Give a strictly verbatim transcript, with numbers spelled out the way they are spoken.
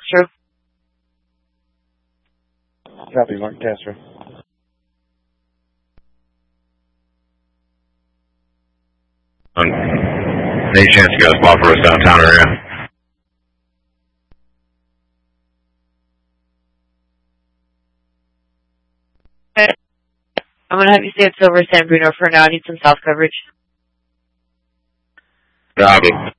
Castro. Copy, Mark Castro. Um, any chance you got a spot for us downtown area? Okay. I'm going to have you stay at Silver San Bruno for now. I need some south coverage. Copy.